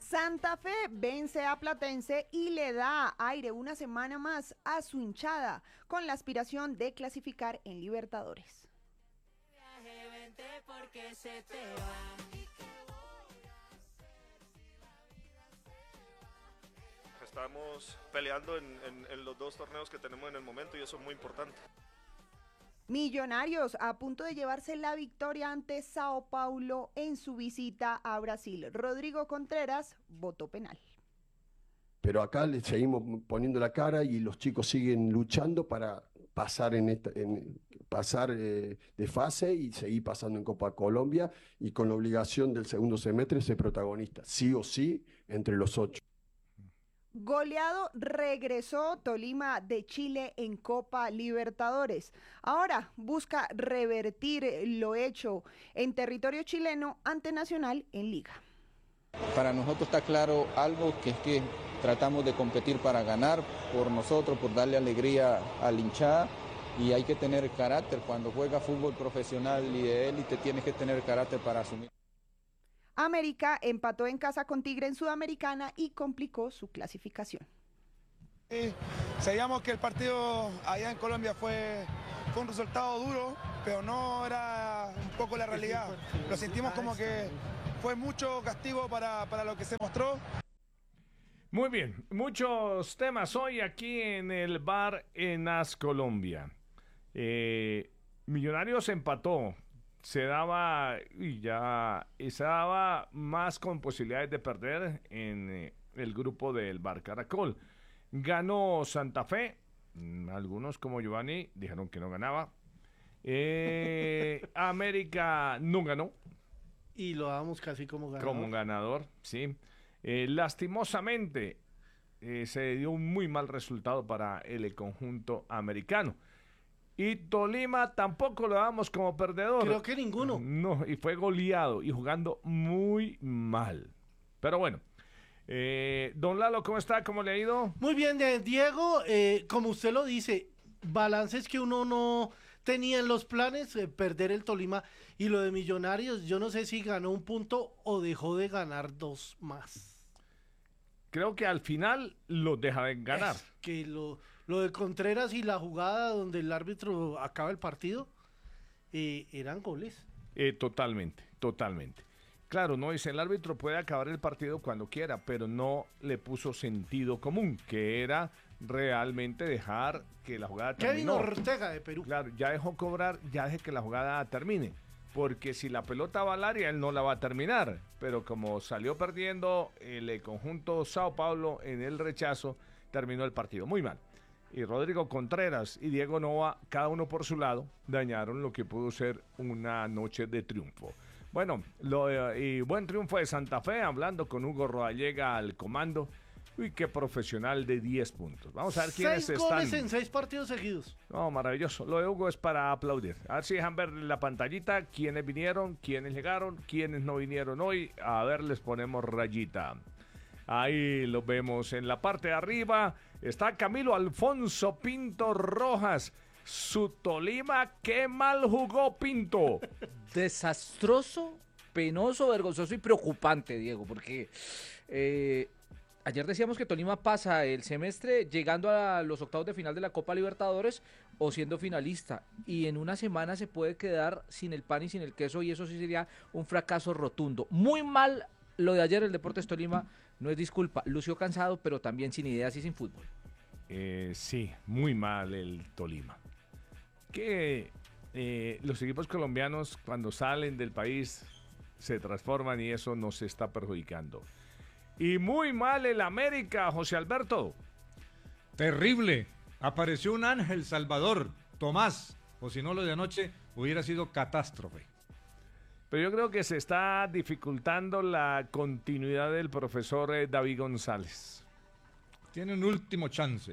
Santa Fe vence a Platense y le da aire una semana más a su hinchada con la aspiración de clasificar en Libertadores. Estamos peleando en los dos torneos que tenemos en el momento y eso es muy importante. Millonarios a punto de llevarse la victoria ante Sao Paulo en su visita a Brasil. Rodrigo Contreras votó penal. Pero acá le seguimos poniendo la cara y los chicos siguen luchando para pasar pasar de fase y seguir pasando en Copa Colombia y con la obligación del segundo semestre ser protagonista, sí o sí, entre los 8. Goleado regresó Tolima de Chile en Copa Libertadores. Ahora busca revertir lo hecho en territorio chileno ante Nacional en Liga. Para nosotros está claro algo, que es que tratamos de competir para ganar por nosotros, por darle alegría al hinchada, y hay que tener carácter. Cuando juega fútbol profesional y de élite tienes que tener carácter para asumir. América empató en casa con Tigre en Sudamericana y complicó su clasificación. Sabíamos que el partido allá en Colombia fue un resultado duro, pero no era un poco la realidad. Lo sentimos como que fue mucho castigo para lo que se mostró. Muy bien, muchos temas hoy aquí en el bar en AS Colombia. Millonarios empató. Se daba más con posibilidades de perder en el grupo del Bar Caracol. Ganó Santa Fe. Algunos como Giovanni dijeron que no ganaba. América no ganó. Y lo damos casi como ganador. Como ganador, sí. Lastimosamente se dio un muy mal resultado para el conjunto americano. Y Tolima tampoco lo damos como perdedor. Creo que ninguno. No, y fue goleado y jugando muy mal. Pero bueno, don Lalo, ¿cómo está? ¿Cómo le ha ido? Muy bien, Diego. Como usted lo dice, balances que uno no tenía en los planes, perder el Tolima. Y lo de Millonarios, yo no sé si ganó un punto o dejó de ganar 2 más. Creo que al final lo deja de ganar. Es que lo de Contreras y la jugada donde el árbitro acaba el partido, eran goles. Totalmente. Claro, no dice, el árbitro puede acabar el partido cuando quiera, pero no le puso sentido común, que era realmente dejar que la jugada terminó. Kevin Ortega de Perú. Claro, ya dejó cobrar, ya deje que la jugada termine. Porque si la pelota va al área, él no la va a terminar. Pero como salió perdiendo el conjunto Sao Paulo en el rechazo, terminó el partido muy mal. Y Rodrigo Contreras y Diego Nova, cada uno por su lado, dañaron lo que pudo ser una noche de triunfo. Bueno, y buen triunfo de Santa Fe, hablando con Hugo Rodallega al comando. Uy, qué profesional de 10 puntos. Vamos a ver quiénes 6 están. 6 goles en 6 partidos seguidos. No, maravilloso. Lo de Hugo es para aplaudir. A ver si dejan ver la pantallita quiénes vinieron, quiénes llegaron, quiénes no vinieron hoy. A ver, les ponemos rayita. Ahí lo vemos en la parte de arriba. Está Camilo Alfonso Pinto Rojas. Su Tolima, qué mal jugó Pinto. Desastroso, penoso, vergonzoso y preocupante, Diego, porque ayer decíamos que Tolima pasa el semestre llegando a los octavos de final de la Copa Libertadores o siendo finalista, y en una semana se puede quedar sin el pan y sin el queso, y eso sí sería un fracaso rotundo. Muy mal lo de ayer el Deportes Tolima, no es disculpa, lució cansado, pero también sin ideas y sin fútbol. Sí, muy mal el Tolima. Que los equipos colombianos cuando salen del país se transforman y eso nos está perjudicando. Y muy mal el América, José Alberto. Terrible. Apareció un ángel salvador, Tomás. O si no, lo de anoche hubiera sido catástrofe. Pero yo creo que se está dificultando la continuidad del profesor David González. Tiene un último chance.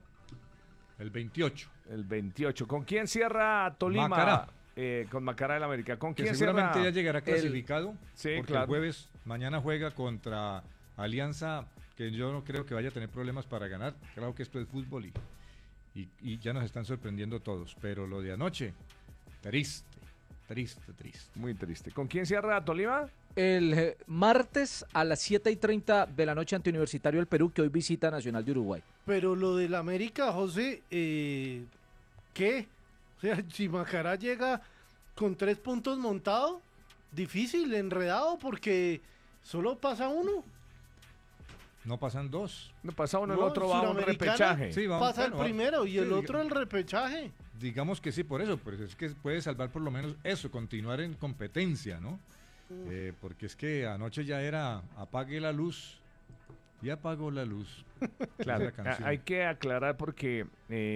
El 28. El 28. ¿Con quién cierra Tolima? Macará. Con Macará del América. ¿Con quién que seguramente cierra? ya llegará clasificado. Sí, porque claro. el jueves, mañana juega contra Alianza, que yo no creo que vaya a tener problemas para ganar. Claro que esto es fútbol y ya nos están sorprendiendo todos. Pero lo de anoche, triste. Muy triste. ¿Con quién cierra Tolima? el martes a las 7:30 de la noche ante Universitario del Perú, que hoy visita Nacional de Uruguay. Pero lo del América, José, ¿qué? O sea, si Macará llega con 3 puntos montados, difícil, enredado, porque solo pasa uno. No pasan 2. No pasa uno, el No, otro va a un Suramericana repechaje. Sí, Pasa el primero y sí, el otro el repechaje. Digamos que sí, por eso, pero es que puede salvar por lo menos eso, continuar en competencia, ¿no? Porque es que anoche ya era apague la luz y apagó la luz. Claro, Esa canción. hay que aclarar porque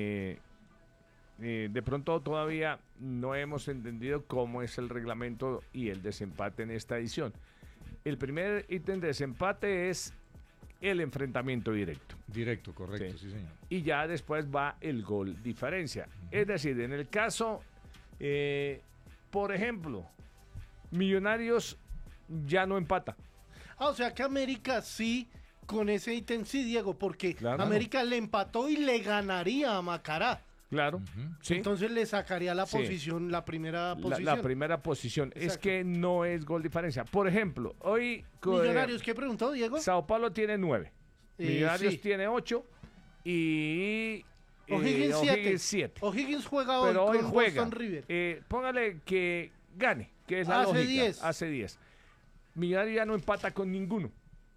de pronto todavía no hemos entendido cómo es el reglamento y el desempate en esta edición. El primer ítem de desempate es el enfrentamiento directo. Directo, correcto, sí señor. Y ya después va el gol diferencia. Es decir, en el caso, por ejemplo, Millonarios ya no empata. O sea que América sí, con ese ítem sí, Diego, porque Claro. América le empató y le ganaría a Macará. Claro, sí. Entonces le sacaría la Sí. posición, la primera posición. La primera posición. Es Exacto. que no es gol diferencia. Por ejemplo, hoy Millonarios, ¿qué preguntó, Diego? Sao Paulo tiene 9. Millonarios sí. tiene 8 y O'Higgins O'Higgins 7. 7. O'Higgins juega hoy Pero hoy con juega. Boston River. Póngale que gane, que es la Hace lógica. 10. Hace 10. Millonarios ya no empata con ninguno.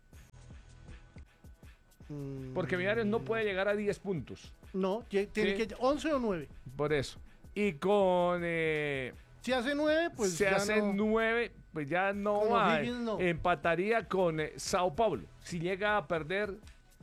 Porque Millonarios no puede llegar a 10 puntos. No, tiene Sí. que 11 o 9. Por eso. Y con... Si hace 9, pues se ya hacen no. 9, pues ya no Con va. O'Higgins no. Empataría con Sao Paulo. Si llega a perder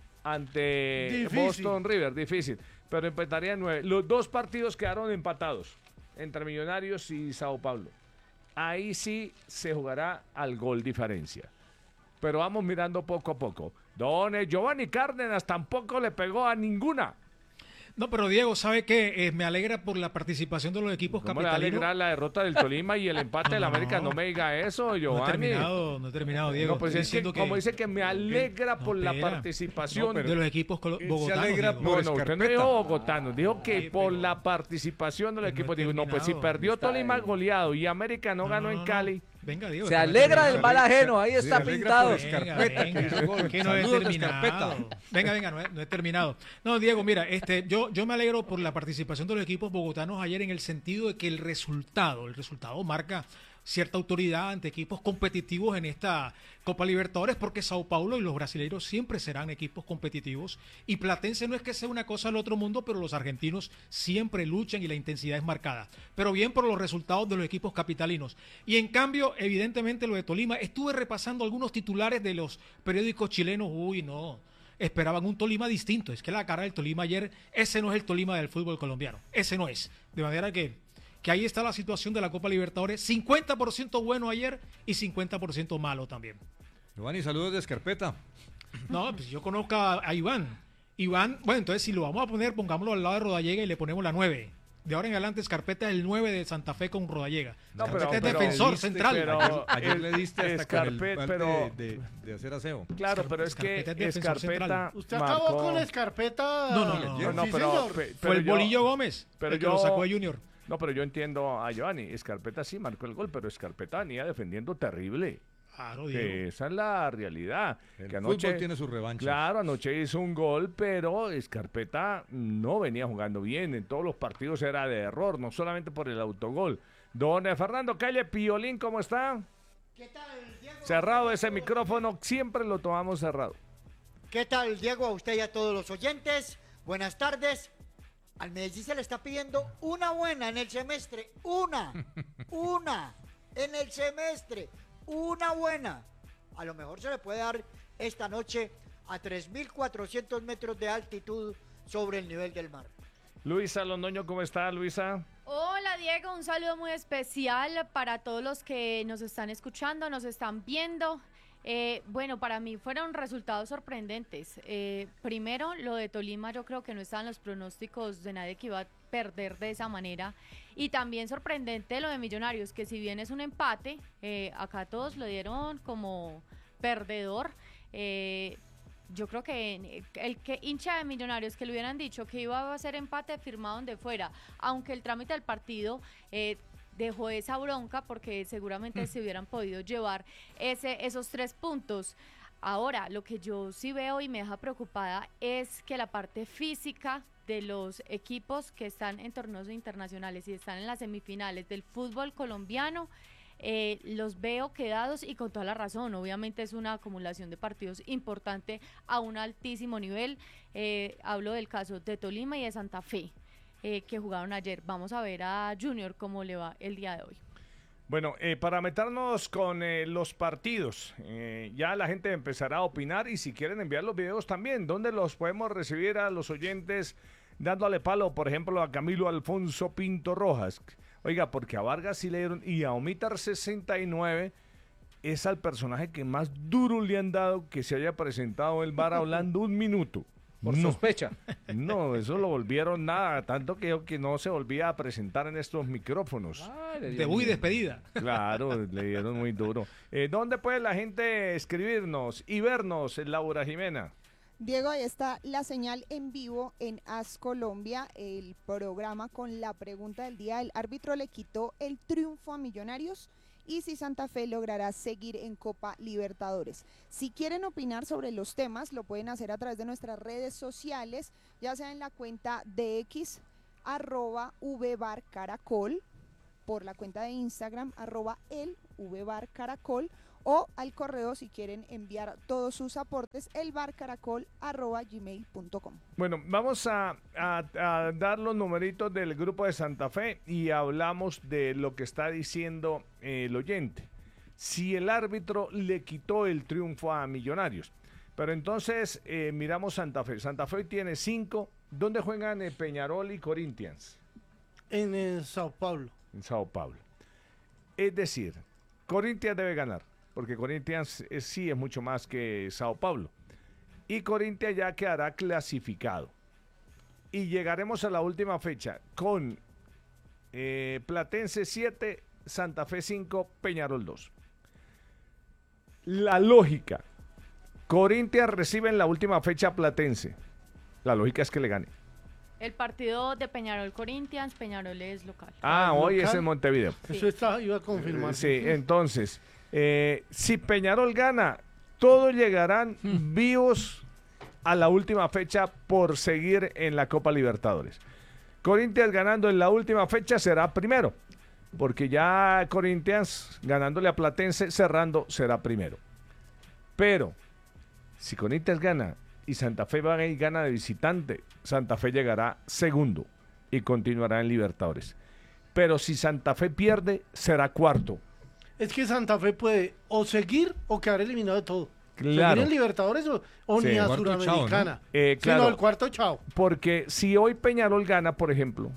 ante Difícil. Boston River, difícil. Pero empataría en 9. Los 2 partidos quedaron empatados entre Millonarios y Sao Paulo. Ahí sí se jugará al gol diferencia. Pero vamos mirando poco a poco. Don Giovanni Cárdenas tampoco le pegó a ninguna. No, pero Diego, ¿sabe qué? Me alegra por la participación de los equipos ¿Cómo le va a capitalinos. alegrar la derrota del Tolima y el empate del América? No me diga eso, Giovanni. No he terminado, Diego. No, pues Estoy es que, diciendo como dice que me alegra No, por la espera. participación de los equipos bogotanos. se alegra Diego. por No, usted no Escarpeta. dijo bogotano, dijo que Ay, por pero- la participación del no he equipo. Digo, no, pues si terminado. perdió Tolima goleado y América no ganó en Cali. Venga, Diego. Se que no he alegra terminado. del mal ajeno, ahí Se está alegra pintado. por Escarpeta, que hizo gol. que no he Saludos de terminado. Escarpeta. Venga, no he terminado. No, Diego, mira, yo me alegro por la participación de los equipos bogotanos ayer en el sentido de que el resultado marca cierta autoridad ante equipos competitivos en esta Copa Libertadores, porque Sao Paulo y los brasileños siempre serán equipos competitivos, y Platense no es que sea una cosa del otro mundo, pero los argentinos siempre luchan y la intensidad es marcada. Pero bien por los resultados de los equipos capitalinos. Y en cambio, evidentemente lo de Tolima, estuve repasando algunos titulares de los periódicos chilenos, esperaban un Tolima distinto. Es que la cara del Tolima ayer, ese no es el Tolima del fútbol colombiano, ese no es. De manera que ahí está la situación de la Copa Libertadores, 50% bueno ayer y 50% malo también. Giovanni, saludos de Escarpeta. No, pues yo conozco a Iván. Iván, bueno, entonces si lo vamos a poner, pongámoslo al lado de Rodallega y le ponemos la 9. De ahora en adelante Escarpeta es el 9 de Santa Fe con Rodallega. No, Escarpeta es pero defensor diste, central. pero- Ayer le diste hasta con el Escarpeta, balde pero- de hacer aseo. Claro, pero es que Escarpeta es defensor Escarpeta central. Usted acabó marcó- con Escarpeta. No, No, Sí, pero, señor. pe- Fue pero el yo- Bolillo Gómez, pero el que yo- lo sacó de Junior. No, pero yo entiendo a Giovanni. Escarpeta sí marcó el gol, pero Escarpeta venía defendiendo terrible. Claro, Diego. Que esa es la realidad. El que fútbol tiene su revancha. Claro, anoche hizo un gol, pero Escarpeta no venía jugando bien. En todos los partidos era de error, no solamente por el autogol. Don Fernando Calle Piolín, ¿cómo está? ¿Qué tal, Diego? Cerrado ese micrófono, siempre lo tomamos cerrado. ¿Qué tal, Diego? A usted y a todos los oyentes. Buenas tardes. Al Medellín se le está pidiendo una buena en el semestre. Una en el semestre. Una buena. A lo mejor se le puede dar esta noche a 3.400 metros de altitud sobre el nivel del mar. Luisa Londoño, ¿cómo está, Luisa? Hola Diego, un saludo muy especial para todos los que nos están escuchando, nos están viendo. Bueno, para mí fueron resultados sorprendentes. Primero, lo de Tolima, yo creo que no estaban los pronósticos de nadie que iba a perder de esa manera. Y también sorprendente lo de Millonarios, que si bien es un empate, acá todos lo dieron como perdedor. Yo creo que el que hincha de Millonarios que le hubieran dicho que iba a ser empate firmado donde fuera, aunque el trámite del partido dejó esa bronca porque seguramente se hubieran podido llevar esos 3 puntos. Ahora, lo que yo sí veo y me deja preocupada es que la parte física de los equipos que están en torneos internacionales y están en las semifinales del fútbol colombiano, los veo quedados y con toda la razón. Obviamente es una acumulación de partidos importante a un altísimo nivel. Hablo del caso de Tolima y de Santa Fe, que jugaron ayer. Vamos a ver a Junior cómo le va el día de hoy. Bueno, para meternos con los partidos, ya la gente empezará a opinar y si quieren enviar los videos también, ¿dónde los podemos recibir a los oyentes dándole palo, por ejemplo, a Camilo Alfonso Pinto Rojas? Oiga, porque a Vargas sí le dieron, y a Omitar 69 es al personaje que más duro le han dado que se haya presentado el VAR hablando 1 minuto. Por sospecha. No, eso lo volvieron nada, tanto que no se volvía a presentar en estos micrófonos. Debut y despedida. Claro, le dieron muy duro. ¿Dónde puede la gente escribirnos y vernos, Laura Jimena? Diego, ahí está la señal en vivo en AS Colombia, el programa con la pregunta del día. El árbitro le quitó el triunfo a Millonarios y si Santa Fe logrará seguir en Copa Libertadores. Si quieren opinar sobre los temas, lo pueden hacer a través de nuestras redes sociales, ya sea en la cuenta de X, @VBarCaracol, por la cuenta de Instagram, @elVBarCaracol, o al correo si quieren enviar todos sus aportes, elbarcaracol@gmail.com. Bueno, vamos a dar los numeritos del grupo de Santa Fe y hablamos de lo que está diciendo el oyente. Si el árbitro le quitó el triunfo a Millonarios. Pero entonces miramos Santa Fe. Santa Fe tiene 5. ¿Dónde juegan Peñarol y Corinthians? En Sao Paulo. En Sao Paulo. Es decir, Corinthians debe ganar, porque Corinthians sí es mucho más que Sao Paulo. Y Corinthians ya quedará clasificado. Y llegaremos a la última fecha con Platense 7, Santa Fe 5, Peñarol 2. La lógica. Corinthians recibe en la última fecha a Platense. La lógica es que le gane. El partido de Peñarol Corinthians, Peñarol es local. Hoy es en Montevideo. Eso iba a confirmar. Sí, entonces, si Peñarol gana, todos llegarán vivos a la última fecha por seguir en la Copa Libertadores. Corinthians ganando en la última fecha será primero, porque ya Corinthians ganándole a Platense, cerrando, será primero. Pero, si Corinthians gana y Santa Fe va y gana de visitante, Santa Fe llegará segundo y continuará en Libertadores. Pero si Santa Fe pierde, será cuarto. Es que Santa Fe puede o seguir o quedar eliminado de todo. Claro. Seguir en Libertadores o Sí. ni a Cuarto Suramericana. chao, ¿no? Claro. Sino el cuarto chao. Porque si hoy Peñarol gana, por ejemplo,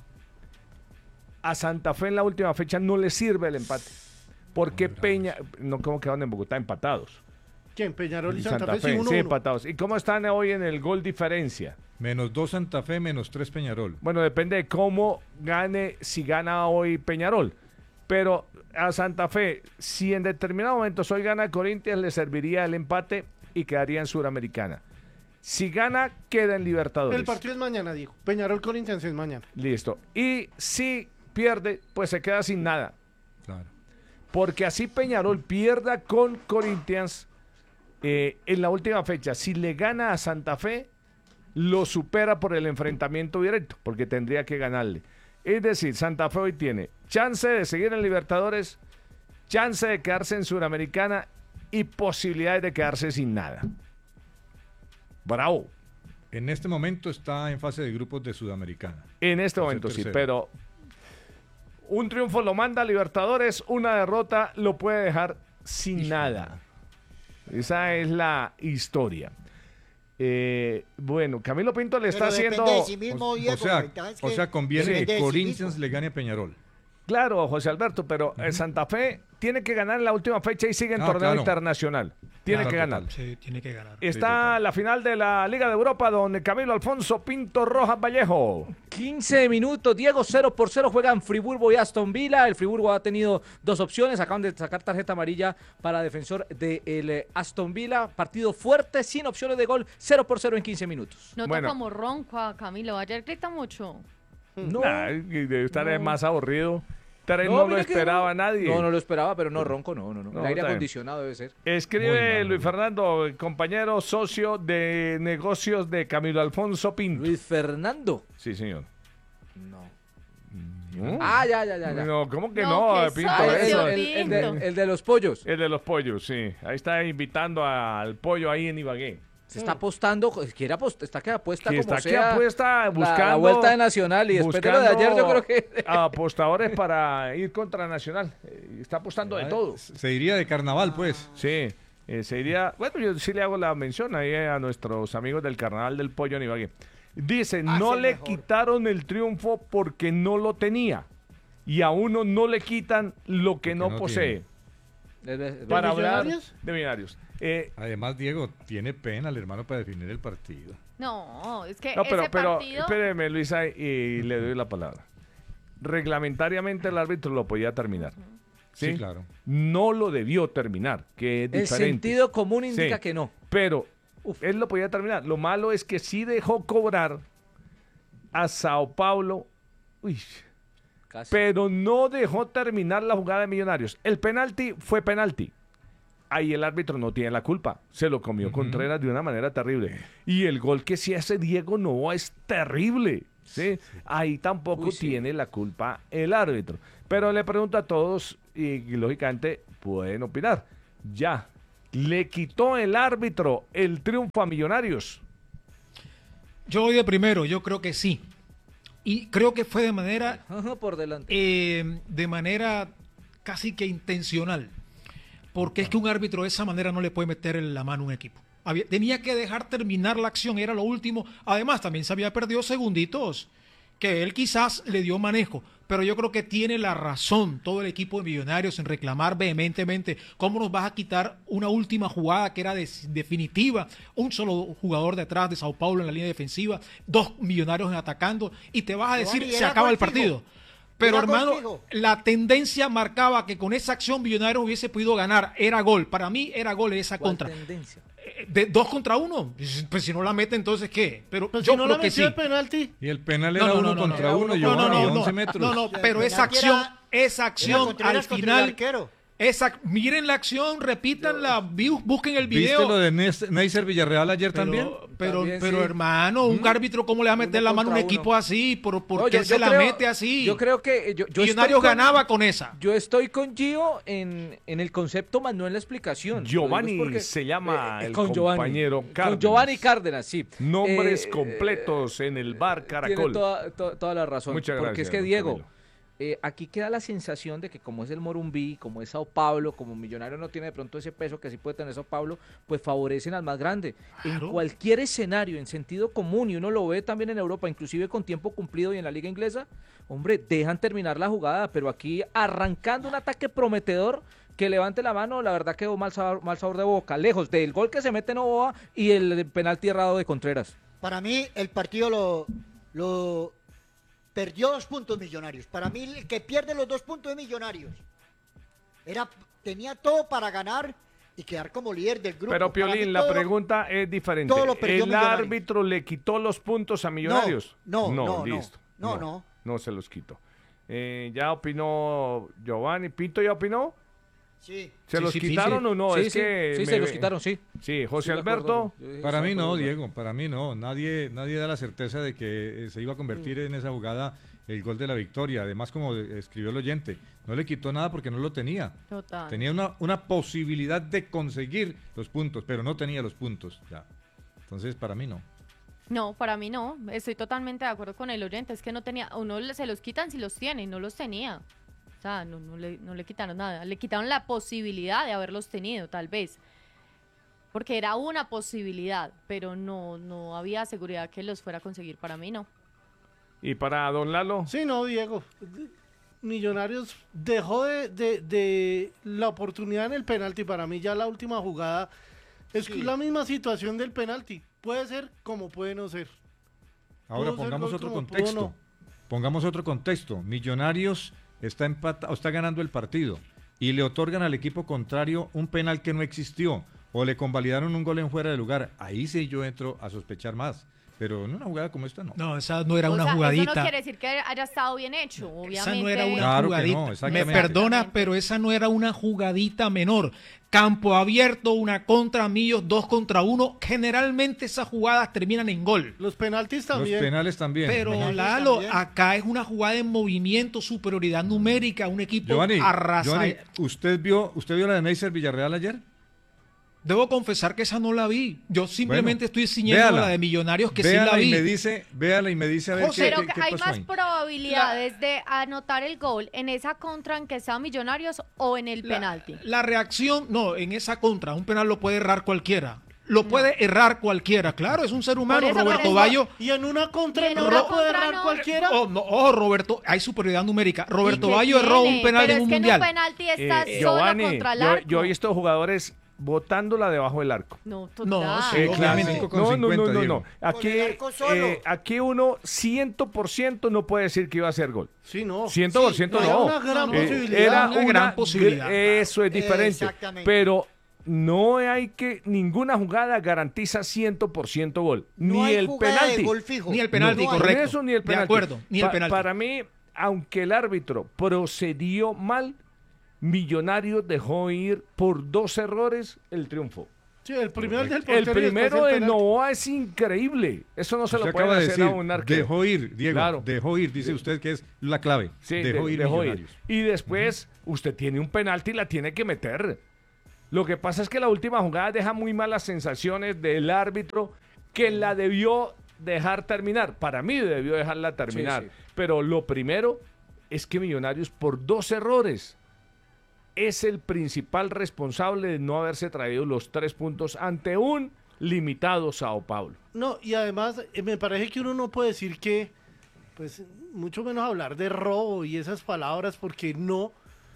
a Santa Fe en la última fecha no le sirve el empate. Porque ¿cómo quedaron en Bogotá? Empatados. ¿Quién? Peñarol y Santa Fe, sí, 1-1. Sí, empatados. ¿Y cómo están hoy en el gol diferencia? -2 Santa Fe, -3 Peñarol. Bueno, depende de cómo gane, si gana hoy Peñarol. Pero a Santa Fe, si en determinado momento hoy gana Corinthians, le serviría el empate y quedaría en Suramericana. Si gana, queda en Libertadores. El partido es mañana, dijo. Peñarol Corinthians es mañana. Listo. Y si pierde, pues se queda sin nada. Claro. Porque así Peñarol pierda con Corinthians en la última fecha. Si le gana a Santa Fe, lo supera por el enfrentamiento directo, porque tendría que ganarle. Es decir, Santa Fe hoy tiene chance de seguir en Libertadores, chance de quedarse en Suramericana y posibilidades de quedarse sin nada. Bravo. En este momento está en fase de grupos de Sudamericana. En este momento sí, pero un triunfo lo manda a Libertadores, una derrota lo puede dejar sin nada. Esa es la historia. Bueno, Camilo Pinto le está haciendo... O sea, conviene que Corinthians le gane a Peñarol. Claro, José Alberto, pero Santa Fe tiene que ganar en la última fecha y sigue en torneo internacional. Tiene que ganar. Sí, tiene que ganar. Está la final de la Liga de Europa donde Camilo Alfonso Pinto Rojas Vallejo. 15 minutos, Diego, 0-0 juegan Friburgo y Aston Villa. El Friburgo ha tenido 2 opciones, acaban de sacar tarjeta amarilla para defensor del Aston Villa. Partido fuerte, sin opciones de gol, 0-0 en 15 minutos. Nota como ronco a Camilo, ayer grita mucho. No, debe estar más aburrido. 3 no lo mira que esperaba nadie. No lo esperaba, pero no, ronco no. No, El aire está bien. acondicionado debe ser. Escribe Luis Fernando, compañero socio de negocios de Camilo Alfonso Pinto. Luis Fernando. Sí, señor. No. ¿No? Ah, ya. No, ¿cómo que No, no? qué Pinto, socio, eso. El de los pollos. El de los pollos, sí. Ahí está invitando al pollo ahí en Ibagué. Se está apostando, está que apuesta Que como está que sea. apuesta buscando la vuelta de Nacional y después de lo de ayer yo creo que... apostadores para ir contra Nacional. Está apostando de todo. Se iría de carnaval, pues. Sí, se iría... Bueno, yo sí le hago la mención ahí a nuestros amigos del Carnaval del Pollo en Ibagué. Dice, no le quitaron el triunfo porque no lo tenía. Y a uno no le quitan lo que no posee. Para hablar de Millonarios. Además, Diego, tiene pena el hermano para definir el partido. No, es que No, pero partido... espéreme, Luisa, y le doy la palabra. Reglamentariamente el árbitro lo podía terminar. ¿sí? Sí, claro. No lo debió terminar, que es El diferente. sentido común indica Sí, que no. Pero él lo podía terminar. Lo malo es que sí dejó cobrar a Sao Paulo. Uy. Casi. Pero no dejó terminar la jugada de Millonarios. El penalti fue penalti. Ahí el árbitro no tiene la culpa. Se lo comió Contreras de una manera terrible. Y el gol que sí hace Diego Novoa es terrible. ¿sí? Ahí tampoco tiene la culpa el árbitro. Pero le pregunto a todos y lógicamente pueden opinar. Ya, ¿le quitó el árbitro el triunfo a Millonarios? Yo voy de primero, yo creo que sí. Y creo que fue de manera... por delante. De manera casi que intencional. Porque es que un árbitro de esa manera no le puede meter la mano a un equipo. Tenía que dejar terminar la acción, era lo último. Además, también se había perdido segunditos, que él quizás le dio manejo. Pero yo creo que tiene la razón todo el equipo de Millonarios en reclamar vehementemente cómo nos vas a quitar una última jugada que era definitiva, un solo jugador detrás de Sao Paulo en la línea defensiva, 2 Millonarios atacando y te vas a decir se acaba el partido. Pero hermano, la tendencia marcaba que con esa acción Millonarios hubiese podido ganar, era gol, para mí era gol esa contra. Tendencia? De 2 contra 1, pues si no la mete entonces ¿qué? Pero Pues yo si no creo la que metió sí. el penalti. Y el penal era 1 contra 1, Giovanni, 11 metros. No, pero esa acción al final... Miren la acción, repítanla, busquen el video. ¿Viste lo de Neisser Villarreal ayer también? Pero hermano, un árbitro, ¿cómo le va a meter la mano a un equipo así? ¿Por qué se la mete así? Yo creo que... Millonarios ganaba con esa. Yo estoy con Gio en el concepto, más no en la explicación. Giovanni se llama el con compañero Cárdenas. Con Giovanni Cárdenas, sí. Nombres completos en el bar Caracol. Tiene toda la razón. Muchas gracias. Porque es que, Diego, aquí queda la sensación de que como es el Morumbí, como es Sao Paulo, como Millonario no tiene de pronto ese peso que sí puede tener Sao Paulo, pues favorecen al más grande. Claro. En cualquier escenario, en sentido común, y uno lo ve también en Europa, inclusive con tiempo cumplido y en la liga inglesa, hombre, dejan terminar la jugada, pero aquí arrancando un ataque prometedor que levante la mano, la verdad quedó mal sabor de boca, lejos del gol que se mete Novoa y el penalti errado de Contreras. Para mí el partido lo perdió 2 puntos Millonarios. Para mí el que pierde los 2 puntos de Millonarios tenía todo para ganar y quedar como líder del grupo. Pero Piolín, la pregunta es diferente. ¿El árbitro le quitó los puntos a Millonarios? No, listo. No se los quitó. ¿Ya opinó Giovanni? ¿Pinto ya opinó? Sí. ¿Se los quitaron o no? Sí, se los quitaron, sí. Sí, José Alberto. Para mí no, Diego, para mí no. Nadie da la certeza de que se iba a convertir en esa jugada el gol de la victoria. Además, como escribió el oyente, no le quitó nada porque no lo tenía. Total. Tenía una posibilidad de conseguir los puntos, pero no tenía los puntos. Ya. Entonces, para mí no. No, para mí no. Estoy totalmente de acuerdo con el oyente. Es que no tenía, uno se los quitan si los tiene, no los tenía. O sea, no le quitaron nada. Le quitaron la posibilidad de haberlos tenido, tal vez. Porque era una posibilidad, pero no había seguridad que los fuera a conseguir. Para mí, no. ¿Y para don Lalo? Sí, no, Diego. Millonarios dejó de la oportunidad en el penalti. Para mí ya la última jugada es la misma situación del penalti. Puede ser como puede no ser. Ahora pongamos otro contexto. Pongamos otro contexto. Millonarios está ganando el partido y le otorgan al equipo contrario un penal que no existió o le convalidaron un gol en fuera de lugar. Ahí sí yo entro a sospechar más. pero en una jugada como esta no. No, esa no era O una sea, jugadita. eso no quiere decir que haya estado bien hecho, obviamente. Esa no era una Claro que jugadita. no, Me exactamente. perdona, pero esa no era una jugadita menor. Campo abierto, una contra Millos, 2 contra 1. Generalmente esas jugadas terminan en gol. Los penaltis Los también. penales también. Pero Penales Lalo, también. acá es una jugada en movimiento, superioridad numérica, un equipo Giovanni, arrasa. ¿usted vio la de Neisser Villarreal ayer? Debo confesar que esa no la vi. Yo simplemente estoy ciñendo véala. la de Millonarios que Véala sí la y vi. véala y me dice a ver José, qué, Pero qué- qué hay pasó más ahí. probabilidades de anotar el gol en esa contra en que está Millonarios o en el penalti. La reacción, no, en esa contra, un penal lo puede errar cualquiera. Lo puede errar cualquiera, claro, es un ser humano. Por eso, Roberto por eso. Bayo. Y en una contra Y en no una lo puede contra errar no. cualquiera. Oh, no, ojo, Roberto, hay superioridad numérica. Roberto ¿Y qué Bayo erró tiene? un penal Pero en es un que mundial. en un penalti está solo Giovanni, contra el arco. yo he visto jugadores botándola debajo del arco. No, total. No, sí, Claro. obviamente. 5,50, Diego. Aquí, Con el arco solo. aquí uno 100% no puede decir que iba a hacer gol. Sí, no. 100% Era no. una gran Eh, posibilidad. Era una gran posibilidad. Eso es diferente. Exactamente. Pero no hay que, ninguna jugada garantiza 100% gol. No ni hay el jugada de penalti. gol fijo. Ni el penalti, No hay. correcto. Ni eso ni el penalti. De acuerdo, ni el penalti. Para mí, aunque el árbitro procedió mal, Millonarios dejó ir por 2 errores el triunfo. Sí, el primero del El portero y después primero el de penal. Novoa es increíble. Eso no se Usted lo acaba puede de hacer decir, a un arquero. dejó ir, Diego, Claro. dejó ir, dice usted que es la clave. Sí, dejó ir dejó Millonarios. Y después usted tiene un penalti y la tiene que meter. Lo que pasa es que la última jugada deja muy malas sensaciones del árbitro que la debió dejar terminar. Para mí debió dejarla terminar. Sí, sí. Pero lo primero es que Millonarios por 2 errores es el principal responsable de no haberse traído los 3 puntos ante un limitado Sao Paulo. No, y además me parece que uno no puede decir que, pues, mucho menos hablar de robo y esas palabras, porque no,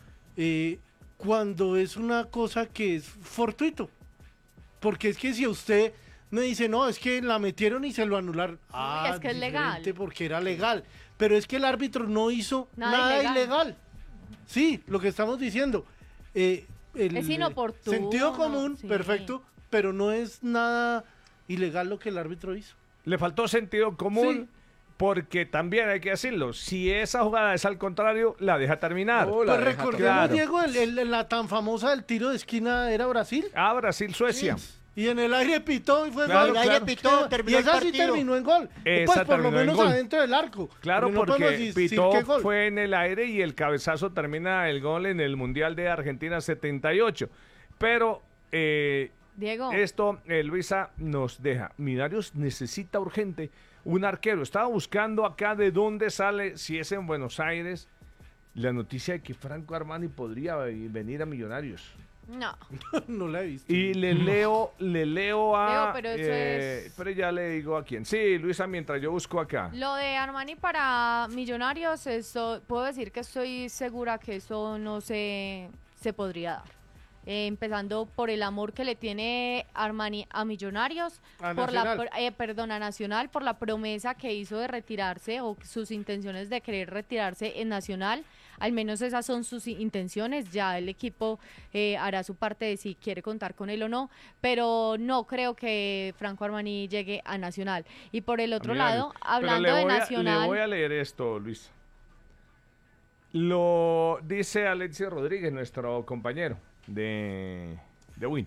cuando es una cosa que es fortuito. Porque es que si usted me dice, no, es que la metieron y se lo anularon. es que es legal. diferente, porque era legal. Pero es que el árbitro no hizo Nada nada ilegal. ilegal. Sí, lo que estamos diciendo. El Es inoportuno, sentido común, sí. perfecto, pero no es nada ilegal lo que el árbitro hizo. Le faltó sentido común. Sí. Porque también hay que decirlo, si esa jugada es al contrario, la deja terminar. Oh, la Pues deja recordemos, claro. Diego, la tan famosa del tiro de esquina era Brasil. Ah, Brasil-Suecia. Y en el aire pitó y fue Claro, gol. El aire pitó, Y terminó el esa sí partido. terminó en gol. Esa Pues por lo terminó en menos gol. adentro del arco. Claro, no podemos porque decir pitó que gol. fue en el aire y el cabezazo termina el gol en el Mundial de Argentina 78. Pero Diego, esto, Luisa, nos deja. Millonarios necesita urgente un arquero. Estaba buscando acá de dónde sale, si es en Buenos Aires, la noticia de que Franco Armani podría venir a Millonarios. no. No la he visto. Y le leo a... Diego, pero eso es- pero ya le digo a quién. Sí, Luisa, mientras yo busco acá. Lo de Armani para Millonarios, eso, puedo decir que estoy segura que eso no se podría dar. Empezando por el amor que le tiene Armani a Millonarios, A por Nacional. a Nacional, por la promesa que hizo de retirarse o sus intenciones de querer retirarse en Nacional. Al menos esas son sus intenciones. Ya el equipo hará su parte de si quiere contar con él o no, pero no creo que Franco Armani llegue a Nacional. Y por el otro Millonarios. lado, Pero hablando de Nacional, le voy a leer esto, Luis. Lo dice Alexis Rodríguez, nuestro compañero de Win.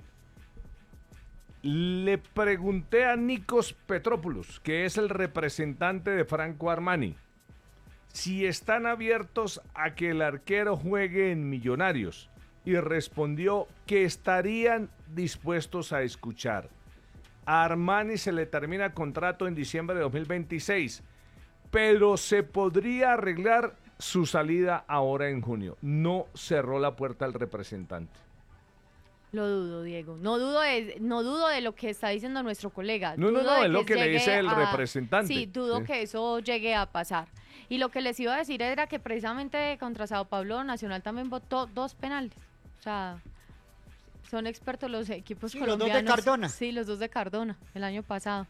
Le pregunté a Nikos Petropoulos, que es el representante de Franco Armani, si están abiertos a que el arquero juegue en Millonarios, y respondió que estarían dispuestos a escuchar. A Armani se le termina contrato en diciembre de 2026, pero se podría arreglar su salida ahora en junio. No cerró la puerta al representante. lo dudo, Diego. No dudo de lo que está diciendo nuestro colega. No, Dudo es de lo que le llegue dice el a- representante. Sí, dudo Sí. que eso llegue a pasar. Y lo que les iba a decir era que precisamente contra Sao Paulo Nacional también votó 2 penales. O sea, son expertos los equipos Sí, los dos de colombianos. Cardona. Sí, los 2 de Cardona, el año pasado.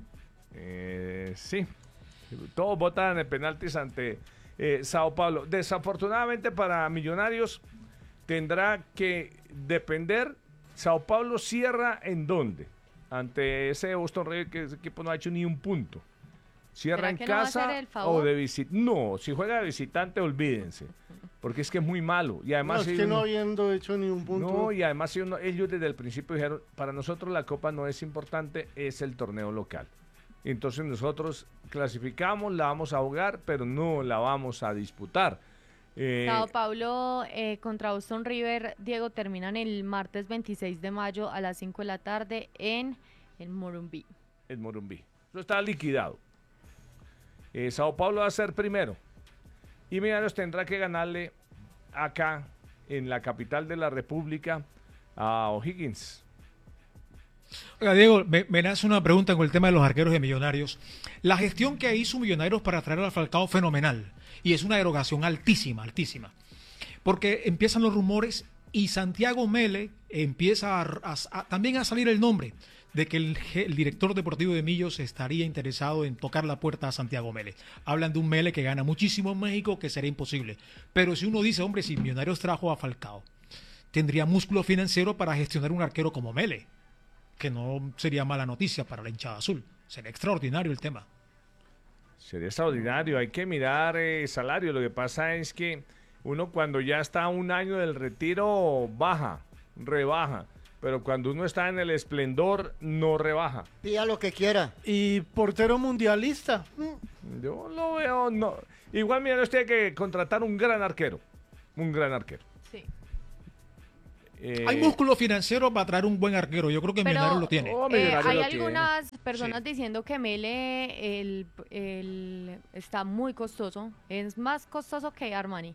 Sí, todos votan en penaltis ante Sao Paulo. Desafortunadamente para Millonarios tendrá que depender. Sao Paulo cierra ¿en dónde? ante ese Boston River, que ese equipo no ha hecho ni un punto. Cierra en ¿Será que no va a casa hacer el favor? o de visitante. No, si juega de visitante, olvídense. Porque es que es muy malo. Y además, No, es si que no uno- habiendo hecho ni un punto. no, y además ellos desde el principio dijeron, para nosotros la Copa no es importante, es el torneo local. Entonces nosotros clasificamos, la vamos a jugar, pero no la vamos a disputar. Sao Paulo contra Boston River, Diego, terminan el martes 26 de mayo a las 5 de la tarde en el Morumbí. El Morumbí. Eso está liquidado. Sao Paulo va a ser primero. Y Millonarios tendrá que ganarle acá, en la capital de la República, a O'Higgins. Oiga, Diego, me nace una pregunta con el tema de los arqueros de Millonarios. La gestión que hizo Millonarios para traer a Falcao, fenomenal. Y es una erogación altísima, altísima. Porque empiezan los rumores y Santiago Mele empieza también a salir el nombre de que el director deportivo de Millos estaría interesado en tocar la puerta a Santiago Mele. Hablan de un Mele que gana muchísimo en México, que sería imposible. Pero si uno dice, hombre, si Millonarios trajo a Falcao, tendría músculo financiero para gestionar un arquero como Mele, que no sería mala noticia para la hinchada azul. Sería extraordinario el tema. Sería extraordinario, hay que mirar salario. Lo que pasa es que uno cuando ya está a un año del retiro baja, rebaja. Pero cuando uno está en el esplendor, no rebaja. Pida lo que quiera. Y portero mundialista. Yo lo veo, no. Igual Millonarios tiene que contratar un gran arquero. Un gran arquero. Sí. Hay músculo financiero para traer un buen arquero. Yo creo que Millonarios lo tiene. Hay algunas personas diciendo que Mele está muy costoso. Es más costoso que Armani.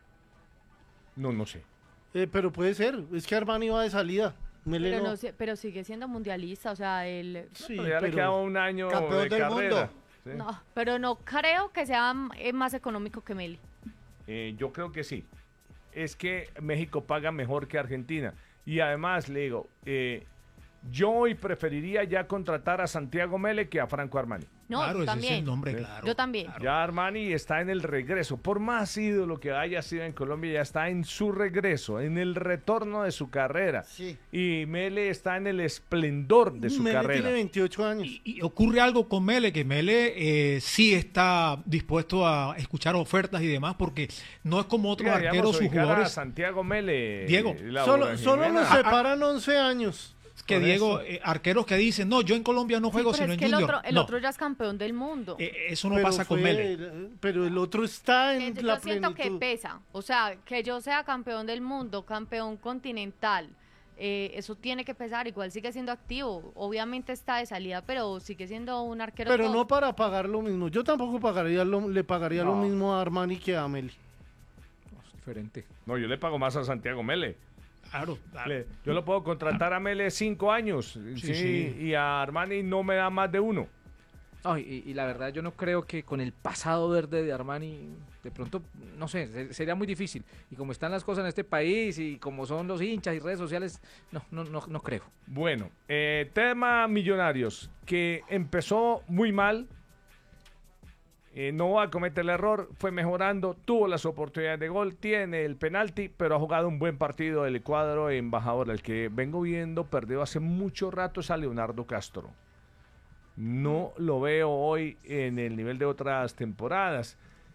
No sé. Pero puede ser. Es que Armani va de salida. Mele Pero, no. no sé, pero sigue siendo mundialista. O sea, Sí, pero ya le queda un año Campeón de del carrera. mundo. Sí. No, pero no creo que sea más económico que Mele. Yo creo que sí. Es que México paga mejor que Argentina. Y además, le digo, yo hoy preferiría ya contratar a Santiago Mele que a Franco Armani. No, Claro, yo ese es también. el nombre, claro. Yo también. Ya Armani está en el regreso. Por más ídolo que haya sido en Colombia, ya está en su regreso, en el retorno de su carrera. Sí. Y Mele está en el esplendor de su Mele carrera. tiene 28 años. Y ocurre algo con Mele, que Mele sí está dispuesto a escuchar ofertas y demás, porque no es como otros Mira, arqueros, digamos, sus ubicar a jugadores. Santiago Mele. Diego, Laura Solo Jimena. nos separan 11 años. Que Por Diego, eso. arqueros que dicen, no, yo en Colombia no Sí, juego pero sino es en que el Junior. otro, el No, otro ya es campeón del mundo. eso no Pero pasa con fue- Mele. Pero el otro está en Yo la siento que plenitud. pesa. O sea, que yo sea campeón del mundo, campeón continental, eso tiene que pesar. Igual sigue siendo activo. Obviamente está de salida, pero sigue siendo un arquero Pero top. no para pagar lo mismo. Yo tampoco le pagaría lo No. mismo a Armani que a Meli. Es diferente. No, yo le pago más a Santiago Mele. Claro, claro. Yo lo puedo contratar a Mele 5 años. Sí, sí. Y a Armani no me da más de 1. No, y la verdad yo no creo que con el pasado verde de Armani, de pronto, no sé, sería muy difícil. Y como están las cosas en este país y como son los hinchas y redes sociales, no creo. Bueno, tema Millonarios, que empezó muy mal. No va a cometer el error, fue mejorando, tuvo las oportunidades de gol, tiene el penalti, pero ha jugado un buen partido el cuadro embajador. El que vengo viendo perdió hace mucho rato es a Leonardo Castro. No lo veo hoy en el nivel de otras temporadas.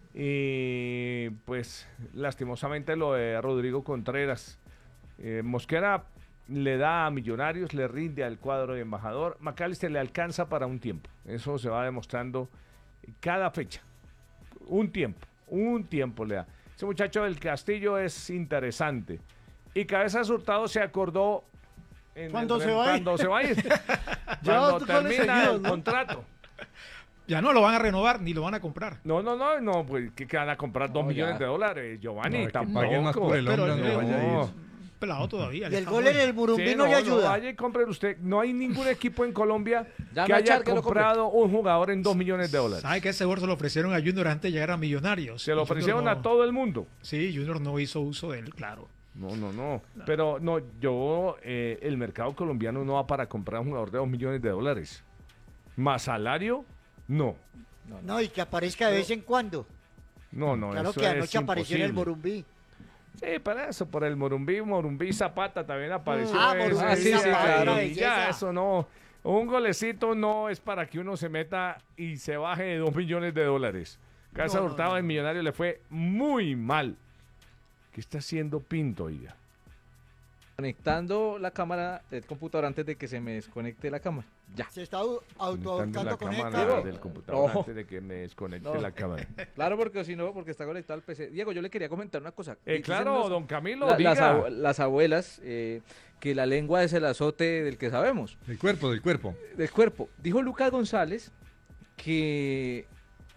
Y pues lastimosamente lo de Rodrigo Contreras. Mosquera le da a Millonarios, le rinde al cuadro de embajador. McAllister le alcanza para un tiempo. Eso se va demostrando cada fecha. Un tiempo le da. Ese muchacho del Castillo es interesante. Y Cabezas Hurtado se acordó ¿Cuándo se va a ir? cuando se va a ir. Ya Cuando otros goles termina seguidos, el ¿no? contrato. Ya no lo van a renovar ni lo van a comprar. No, pues que van a comprar 2 No, millones ya. de dólares, Giovanni, No, que tampoco. paguen más por el Pero hombre, no vaya a ir. pelado todavía. Y le el está gol en bueno. el Burumbí Sí, no le ayuda. vaya y compre usted. No hay ningún equipo en Colombia Ya que no, haya Char, que lo compre. comprado un jugador en 2 millones de dólares. ¿Sabe que ese gol se lo ofrecieron a Junior antes de llegar a Millonarios? Se lo Y Junior ofrecieron no- a todo el mundo. Sí, Junior no hizo uso de él, claro. No. Pero no, el mercado colombiano no va para comprar un jugador de 2 millones de dólares. ¿Más salario? No. No, y que aparezca de vez en cuando. No, Claro eso que es anoche apareció en el imposible. Morumbí. Sí, para eso, por el Morumbí Zapata también apareció. Ah, ese Morumbí día, Zapata, y una ya, belleza. eso no. Un golecito no es para que uno se meta y se baje de $2 millones. Casa Hurtado en Millonario le fue muy mal. ¿Qué está haciendo Pinto, oiga? Conectando la cámara del computador antes de que se me desconecte la cámara. Ya. Se está Conectando autoahorcando la con cámara esta. del computador No. antes de que me desconecte No. la cámara. Claro, porque si no, porque está conectado al PC. Diego, yo le quería comentar una cosa. Dicen Claro, don Camilo, las diga. las abuelas que la lengua es el azote del que sabemos. Del cuerpo. Del cuerpo. Dijo Lucas González que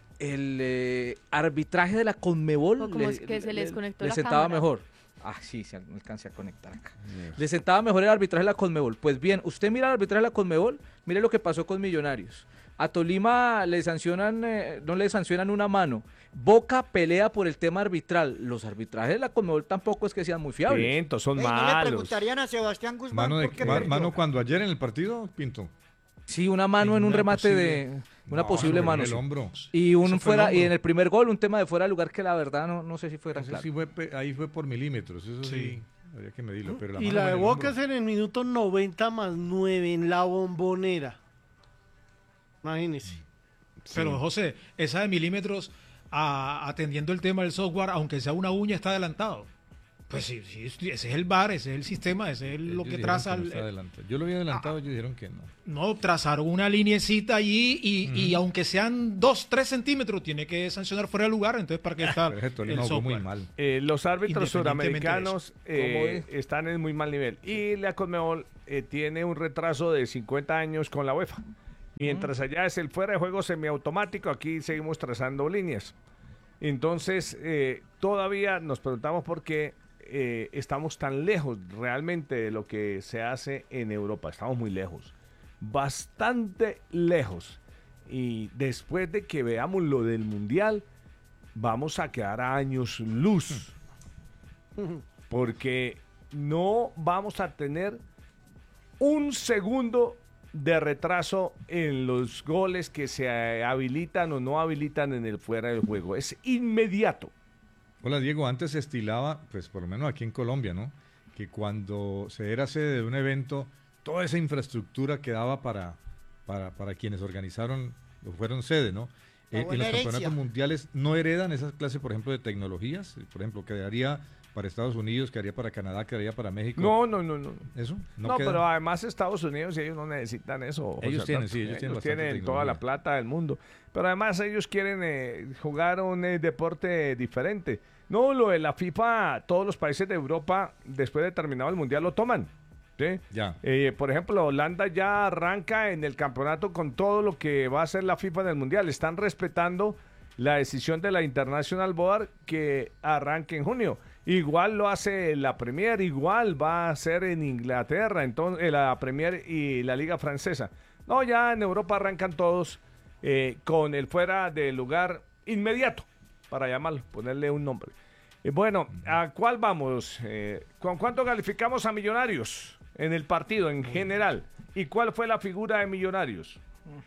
el arbitraje de la Conmebol O como es que se le desconectó le la sentaba cámara. mejor. Ah, sí, se alcancé a conectar acá. Le sentaba mejor el arbitraje de la Conmebol. Pues bien, usted mira el arbitraje de la Conmebol, mire lo que pasó con Millonarios. A Tolima le sancionan, no le sancionan una mano. Boca pelea por el tema arbitral. Los arbitrajes de la Conmebol tampoco es que sean muy fiables. Pinto, son ¿No le malos. preguntarían a Sebastián Guzmán Mano, por qué perdió? mano cuando ayer en el partido, Pinto. Sí, una mano en un Una remate posible- de una No, posible sobre mano. el sí. hombro. Y un Eso fue el fuera y hombro. en el primer gol un tema de fuera de lugar que la verdad no sé si fuera Ese claro. sí ahí fue por milímetros, eso sí, habría que medirlo. Pero Y mano la en de el Boca hombro. es en el minuto 90+9 en la Bombonera. Imagínese. Pero José, esa de milímetros, atendiendo el tema del software, aunque sea una uña, está adelantado. Pues sí, ese es el VAR, ese es el sistema, ese es lo Ellos que dijeron traza. no está adelantado. Yo lo había adelantado, ellos dijeron que no. No, trazaron una lineecita allí y aunque sean 2-3 centímetros, tiene que sancionar fuera de lugar. Entonces, ¿para qué está Pero ese Tolima el jugó muy software? mal. Los árbitros Independientemente suramericanos están en muy mal nivel. Y la Conmebol tiene un retraso de 50 años con la UEFA. Mientras allá es el fuera de juego semiautomático, aquí seguimos trazando líneas. Entonces, todavía nos preguntamos por qué estamos tan lejos realmente de lo que se hace en Europa. Estamos muy lejos. Bastante lejos. Y después de que veamos lo del Mundial, vamos a quedar a años luz. Porque no vamos a tener un segundo de retraso en los goles que se habilitan o no habilitan en el fuera del juego. Es inmediato. Hola Diego, antes se estilaba, pues por lo menos aquí en Colombia, ¿no? Que cuando se era sede de un evento, toda esa infraestructura quedaba para quienes organizaron o fueron sede, ¿no? En los buena campeonatos herencia. mundiales no heredan esas clases, por ejemplo, de tecnologías. Por ejemplo, quedaría para Estados Unidos, quedaría para Canadá, quedaría para México. No. ¿Eso? No, queda? pero además Estados Unidos, ellos no necesitan eso. Ellos José tienen, Alberto. sí, ellos tienen bastante tienen toda tecnología. la plata del mundo. Pero además ellos quieren jugar un deporte diferente. No, lo de la FIFA, todos los países de Europa, después de terminado el Mundial, lo toman. ¿sí? Ya. Por ejemplo, Holanda ya arranca en el campeonato con todo lo que va a hacer la FIFA en el Mundial. Están respetando la decisión de la International Board que arranque en junio. Igual lo hace la Premier, igual va a ser en Inglaterra, entonces la Premier y la Liga Francesa. No, ya en Europa arrancan todos con el fuera de lugar inmediato, para llamarlo, ponerle un nombre. Bueno, ¿a cuál vamos? ¿Con cuánto calificamos a Millonarios en el partido en general? ¿Y cuál fue la figura de Millonarios?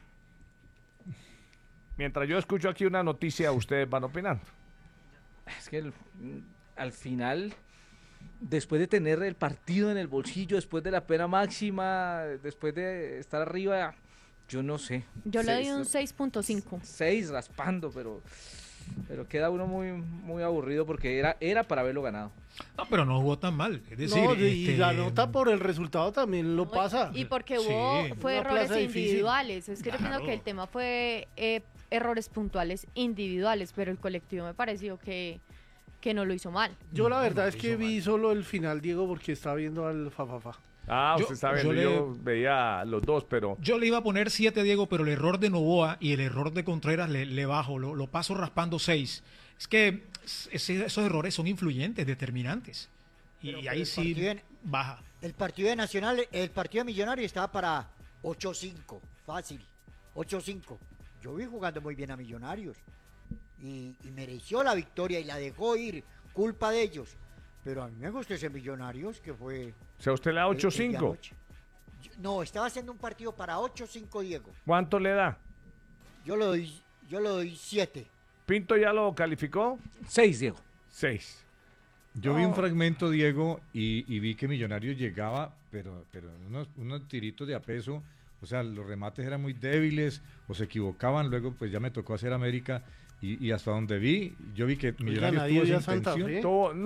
Mientras yo escucho aquí una noticia, ustedes van opinando. Es que al final, después de tener el partido en el bolsillo, después de la pena máxima, después de estar arriba, yo no sé. Yo le doy un 6.5. 6 raspando, pero queda uno muy aburrido porque era para haberlo ganado. No, pero no jugó tan mal. Es decir, No, y la nota por el resultado también lo pasa. Y porque Sí. fue Una errores plaza difícil. individuales. Es que yo Claro. pienso que el tema fue errores puntuales individuales, pero el colectivo me pareció que no lo hizo mal. Yo la No, verdad no es lo que hizo vi solo el final, Diego, porque estaba viendo al Fafafa. Ah, Yo- usted está viendo, yo yo veía los dos, pero Yo le iba a poner 7 a Diego, pero el error de Novoa y el error de Contreras le bajo, lo paso raspando 6. Es que esos errores son influyentes, determinantes. Y Pero ahí el sí partido en- baja. El partido de Nacional, el partido de Millonario estaba para 8-5, fácil, 8-5. Yo vi jugando muy bien a Millonarios y mereció la victoria y la dejó ir, culpa de ellos. Pero a mí me gustó ese Millonarios que fue... o sea, usted le da el de 8-5. anoche. No, estaba haciendo un partido para 8-5, Diego. ¿Cuánto le da? Yo le doy 7. ¿Pinto ya lo calificó? 6, Diego. 6. Yo vi un fragmento, Diego, y vi que Millonarios llegaba, pero unos tiritos de a peso, O sea, los remates eran muy débiles o se equivocaban. Luego, pues ya me tocó hacer América y hasta donde vi, yo vi que Millonarios tuvo esa intención.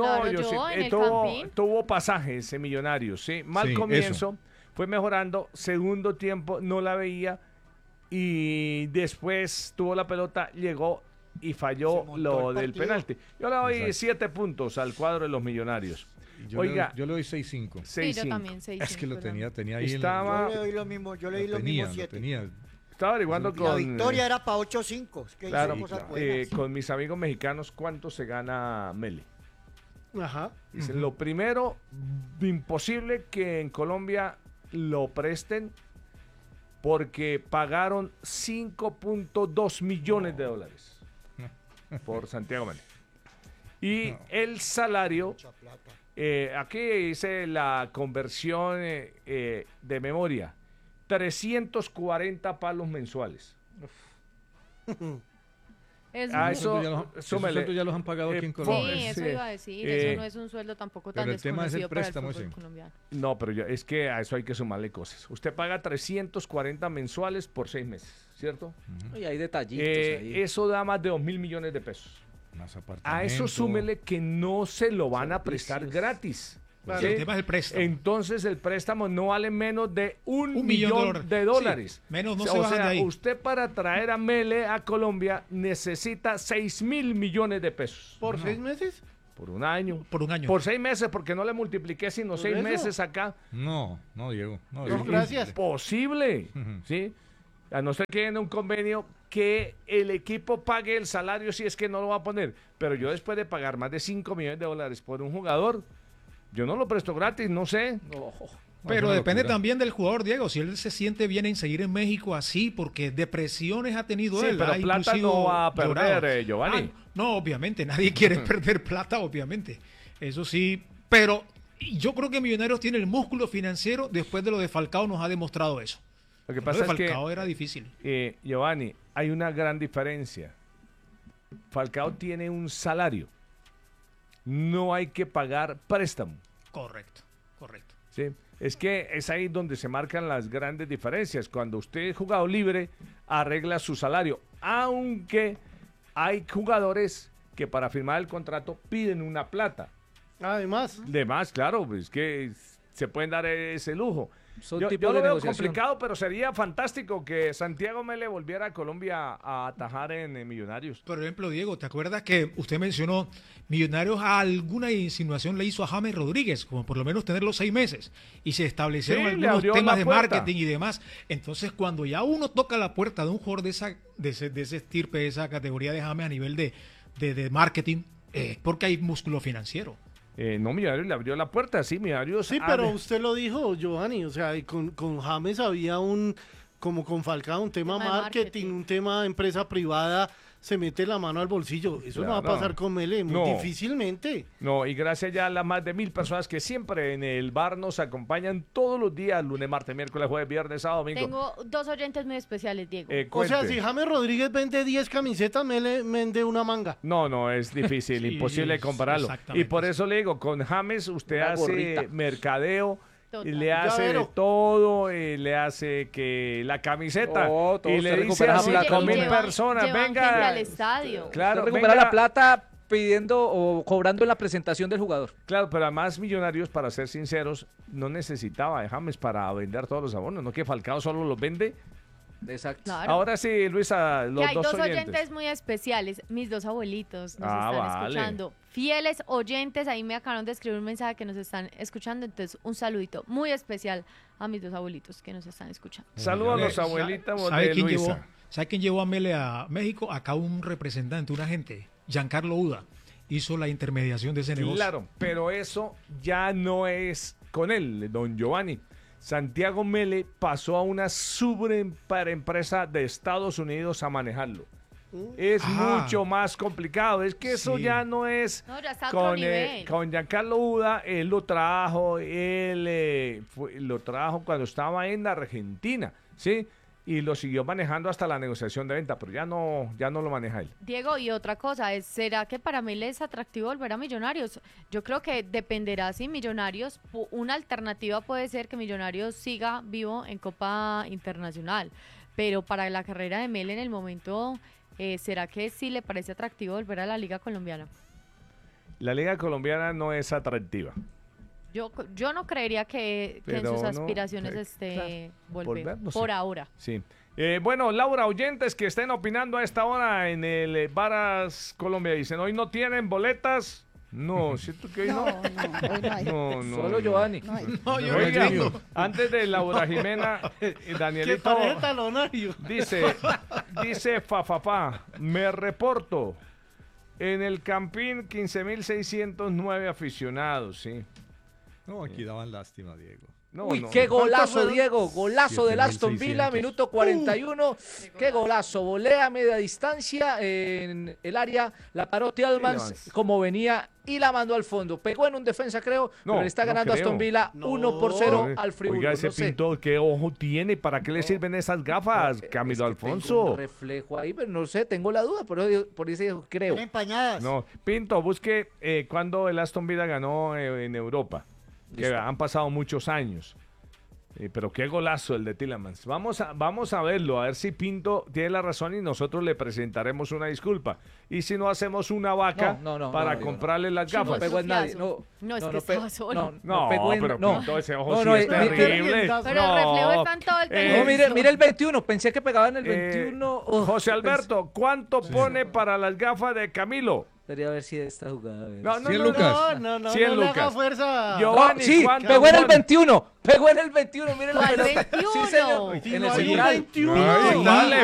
Tuvo pasajes en Millonarios, ¿sí? Mal Sí, comienzo, eso. fue mejorando, segundo tiempo no la veía y después tuvo la pelota, llegó y falló lo del penalti. Yo le doy 7 puntos al cuadro de los Millonarios. Oiga, yo le doy 6-5. Sí, yo también 6-5. Es que lo tenía ahí. Estaba- Yo le doy lo mismo, yo le di lo los mismos tenía, 7. Estaba averiguando La con... victoria era para 8-5. Es que Claro, hizo cosas buenas. con mis amigos mexicanos, ¿cuánto se gana Mele? Ajá. Dicen, lo primero, imposible que en Colombia lo presten porque pagaron 5.2 millones de dólares por Santiago Mele. Y el salario, aquí hice la conversión de memoria, 340 palos mensuales. Es eso, esos súmele. sueldos ya los han pagado aquí en Colombia. Sí, eso iba a decir. Eso no es un sueldo tampoco tan pero el tema es el desconocido para el préstamo fútbol ese. colombiano. No, pero es que a eso hay que sumarle cosas. Usted paga 340 mensuales por 6 meses, ¿cierto? Y hay detallitos ahí. Eso da más de 2.000 millones de pesos. Más A eso súmele que no se lo van a prestar gratis. Claro, ¿sí? el tema es el préstamo. Entonces el préstamo no vale menos de un millón millón de dólares. Sí, menos no O se bajan sea, de ahí. usted para traer a Mele a Colombia necesita 6.000 millones de pesos. ¿Por 6 meses? Por un año. Por un año. Por 6 meses, porque no le multipliqué sino ¿Por 6 eso? meses acá. No, Diego. No, No, gracias. Imposible. ¿Sí? A no ser que en un convenio que el equipo pague el salario si es que no lo va a poner. Pero yo después de pagar más de 5 millones de dólares por un jugador, yo no lo presto gratis, no sé. Pero una depende locura. también del jugador, Diego. Si él se siente bien en seguir en México así, porque depresiones ha tenido Sí, él. pero ha plata inclusive no va a perder, llorado. Giovanni. No, obviamente. Nadie quiere perder plata, obviamente. Eso sí. Pero yo creo que Millonarios tiene el músculo financiero. Después de lo de Falcao nos ha demostrado eso. Lo que Lo pasa de es que, Falcao era difícil. Giovanni, hay una gran diferencia. Falcao tiene un salario. No hay que pagar préstamo. Correcto. ¿Sí? Es que es ahí donde se marcan las grandes diferencias. Cuando usted es jugador libre, arregla su salario. Aunque hay jugadores que para firmar el contrato piden una plata. Además. De más, claro, es que se pueden dar ese lujo. Son Yo tipos lo de veo negociación. complicado, pero sería fantástico que Santiago Mele volviera a Colombia a atajar en Millonarios. Por ejemplo, Diego, ¿te acuerdas que usted mencionó Millonarios alguna insinuación le hizo a James Rodríguez, como por lo menos tener los 6 meses? Y se establecieron Sí, le algunos abrió temas la de puerta. marketing y demás. Entonces, cuando ya uno toca la puerta de un jugador de ese estirpe, de esa categoría de James a nivel de marketing, porque hay músculo financiero. No, Millonarios le abrió la puerta, sí, Millonarios. Sí, pero usted lo dijo, Giovanni, o sea, y con James había como con Falcao, un tema Tema de marketing, un tema empresa privada, se mete la mano al bolsillo. Eso no va a Claro. pasar con Mele, muy No. difícilmente. No, y gracias ya a las más de 1.000 personas que siempre en el bar nos acompañan todos los días, lunes, martes, miércoles, jueves, viernes, sábado, domingo. Tengo 2 oyentes muy especiales, Diego. O sea, Cuente. si James Rodríguez vende 10 camisetas, Mele vende una manga. No, es difícil, Sí, imposible compararlo. exactamente. Y por eso le digo, con James usted Una hace gorrita. mercadeo, Total. y le hace de Llavero. todo, y le hace que la camiseta, Oh, todo y usted le dice recupera a esa plata, 5.000 llevan- personas, llevan gente venga, al estadio. claro, Usted recupera venga. la plata pidiendo o cobrando en la presentación del jugador. Claro, pero además Millonarios, para ser sinceros, no necesitaba de James para vender todos los abonos, no que Falcao solo los vende. Exacto. Claro. Ahora sí, Luisa, Que los hay dos dos oyentes. oyentes muy especiales, mis 2 abuelitos nos Ah, están vale. escuchando. Fieles oyentes, ahí me acabaron de escribir un mensaje que nos están escuchando, entonces un saludito muy especial a mis 2 abuelitos que nos están escuchando. Saludos a los Eh, abuelitos ¿Sabe de quién Luisa. llevó? ¿Sabe quién llevó a Mele a México? Acá un representante, un agente, Giancarlo Uda, hizo la intermediación de ese negocio. Claro, pero eso ya no es con él, don Giovanni. Santiago Mele pasó a una empresa de Estados Unidos a manejarlo. Es Ah. mucho más complicado. Es que eso Sí. ya no es No, ya está a otro con, nivel. con Giancarlo Uda. Él lo trajo, lo trajo cuando estaba en Argentina, ¿sí? y lo siguió manejando hasta la negociación de venta, pero ya no lo maneja él. Diego, y otra cosa, ¿será que para mí es atractivo volver a Millonarios? Yo creo que dependerá si Millonarios, una alternativa puede ser que Millonarios siga vivo en Copa Internacional, pero para la carrera de Mel en el momento, ¿será que sí le parece atractivo volver a la Liga Colombiana? La Liga Colombiana no es atractiva. Yo no creería que en sus aspiraciones esté volver, no sé. por ahora. Sí. Bueno, Laura, oyentes que estén opinando a esta hora en el Varas Colombia, dicen, ¿hoy no tienen boletas? No, siento que hoy no. Hoy no hay. No, Solo Giovanni. Oiga, antes de Laura Jimena, Danielito ¿Qué talonario? dice Fafafá, me reporto. En el Campín, 15.609 aficionados, sí. No, aquí daban lástima, Diego. Uy, qué golazo, Diego. Golazo del Aston Villa, minuto 41. Qué golazo. Volea a media distancia en el área. La paró Tielemans como venía y la mandó al fondo. Pegó en un defensa, creo, pero le está ganando Aston Villa 1-0 al Friburgo. Oiga, ese Pinto, ¿qué ojo tiene? ¿Para qué le sirven esas gafas, Camilo Alfonso? Tengo un reflejo ahí, pero no sé, tengo la duda, por eso creo. Empañadas. No, Pinto, busque cuando el Aston Villa ganó en Europa. Que han pasado muchos años. Pero qué golazo el de Tielemans. Vamos a verlo, a ver si Pinto tiene la razón y nosotros le presentaremos una disculpa. Y si no hacemos una vaca para comprarle las gafas. No pegó en nadie. No, es que estaba solo. No, pero Pinto, ese ojo sí es terrible. Pero el reflejo está en todo el televisor. Mire el 21, pensé que pegaba en el 21. José Alberto, ¿cuánto pone para las gafas de Camilo? Quería ver si esta jugada. No, 100 lucas. No 100 le lucas. haga fuerza. Giovanni, sí, ¿cuánto pegó en el pone? 21. Pegó en el 21, miren la pelota. 21. Sí, señor. Sí, En no el hay central. 21. Ay, dale,